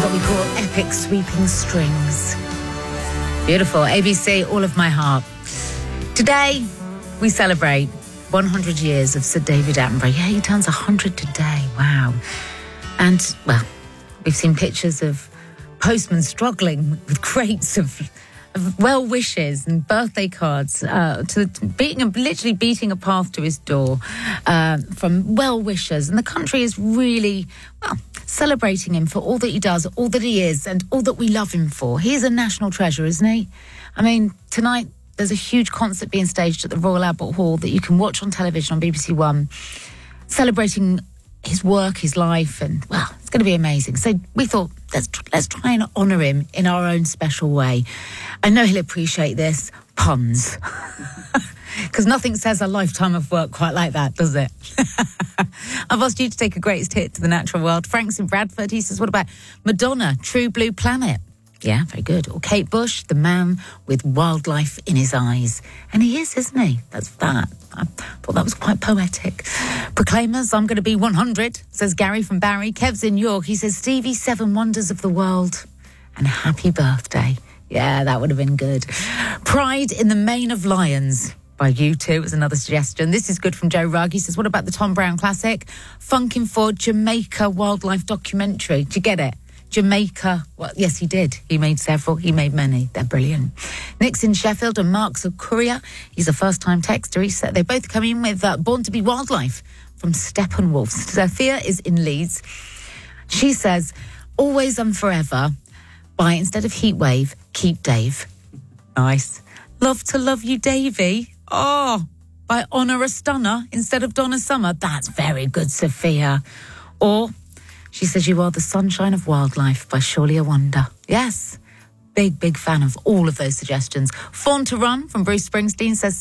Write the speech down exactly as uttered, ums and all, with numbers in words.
what we call epic sweeping strings. Beautiful. A B C, All of My Heart. Today, we celebrate one hundred years of Sir David Attenborough. Yeah, he turns one hundred today. Wow. And, well, we've seen pictures of postmen struggling with crates of, of well wishes and birthday cards, uh, to beating, literally beating a path to his door uh, from well wishers. And the country is really, well, celebrating him for all that he does, all that he is, and all that we love him for. He is a national treasure, isn't he? I mean, tonight there's a huge concert being staged at the Royal Albert Hall that you can watch on television on B B C One, celebrating his work, his life, and, well, it's going to be amazing. So we thought, let's let's try and honour him in our own special way. I know he'll appreciate this. Puns. Because nothing says a lifetime of work quite like that, does it? I've asked you to take a greatest hit to the natural world. Frank's in Bradford. He says, what about Madonna, True Blue Planet? Yeah, very good. Or Kate Bush, the man with wildlife in his eyes. And he is, isn't he? That's that. I thought that was quite poetic. Proclaimers, I'm going to be one hundred, says Gary from Barry. Kev's in York. He says, Stevie, Seven Wonders of the World. And happy birthday. Yeah, that would have been good. Pride in the Mane of Lions by U two was another suggestion. This is good from Joe Rugg. He says, what about the Tom Brown classic? Funkin' for Jamaica wildlife documentary. Do you get it? Jamaica. Well, yes, he did. He made several. He made many. They're brilliant. Nick's in Sheffield and Mark's a courier. He's a first-time texter. He said they both come in with uh, Born to be Wildlife from Steppenwolf. Sophia is in Leeds. She says, Always and Forever by, instead of Heatwave, Keep Dave. Nice. Love to Love You, Davey. Oh, by Honor a Stunner instead of Donna Summer. That's very good, Sophia. Or she says, You Are the Sunshine of Wildlife by Surely a Wonder. Yes, big, big fan of all of those suggestions. Fawn to Run from Bruce Springsteen says,